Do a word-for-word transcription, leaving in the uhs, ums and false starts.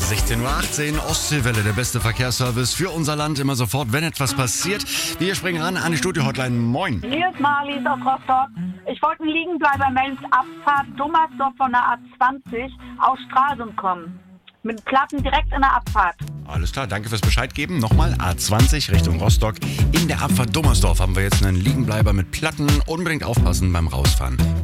sechzehn Uhr achtzehn, Ostseewelle, der beste Verkehrsservice für unser Land, immer sofort, wenn etwas passiert. Wir springen ran an die Studio-Hotline. Moin. Hier ist Marlies aus Rostock. Ich wollte einen Liegenbleiber melden, Abfahrt Dummersdorf von der A zwanzig aus Stralsund kommen. Mit Platten direkt in der Abfahrt. Alles klar, danke fürs Bescheid geben. Nochmal A zwanzig Richtung Rostock. In der Abfahrt Dummersdorf haben wir jetzt einen Liegenbleiber mit Platten. Unbedingt aufpassen beim Rausfahren.